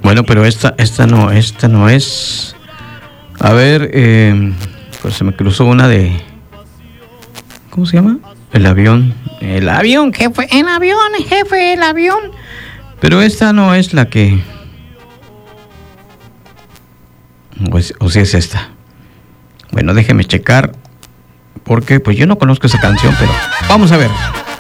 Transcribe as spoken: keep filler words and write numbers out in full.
Bueno, pero esta, esta no, esta no es. A ver, eh, pues se me cruzó una de. ¿Cómo se llama? El avión. El avión, jefe, el avión, jefe, el avión. Pero esta no es la que. O, es, o si es esta. Bueno, déjeme checar. Porque pues yo no conozco esa canción, pero vamos a ver.